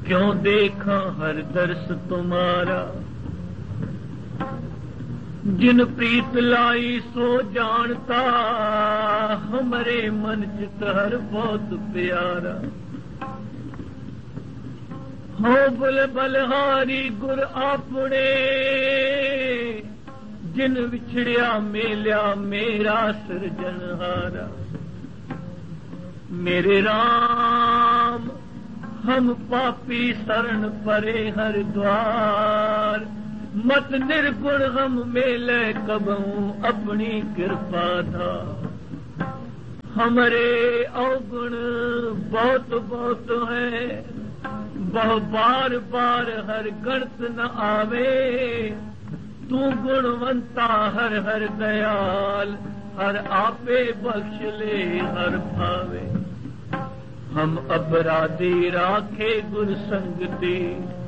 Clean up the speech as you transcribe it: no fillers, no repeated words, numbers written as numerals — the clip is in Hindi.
क्यों देखा हर दर्श तुम्हारा। जिन प्रीत लाई सो जानता, हमरे मन चित हर बहुत प्यारा। हो बुल बलहारी गुर आपने, जिन विछड़िया मेल्या मेरा सृजनहारा। मेरे राम हम पापी शरण परे हर द्वार। मत निर्गुण हम मेले कबहू अपनी कृपा था। हमरे अवगुण बहुत बहुत है, बहु बार बार हर गणत न आवे। तू गुणवंता हर हर दयाल, हर आपे बख्श ले हर भावे। हम अपराधी राखे गुर संगति,